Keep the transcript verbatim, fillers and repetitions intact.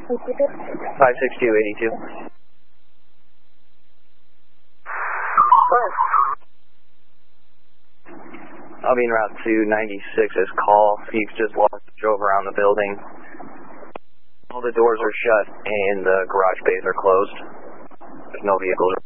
five six two eighty-two. I'll be en route to ninety-six's call. You just walked, drove around the building. All the doors are shut and the garage bays are closed. There's no vehicles